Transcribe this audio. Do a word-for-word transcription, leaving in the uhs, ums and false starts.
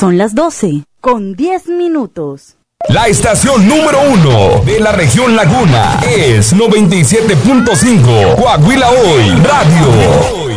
Son las doce, con diez minutos. La estación número uno de la región Laguna es noventa y siete punto cinco Coahuila Hoy Radio.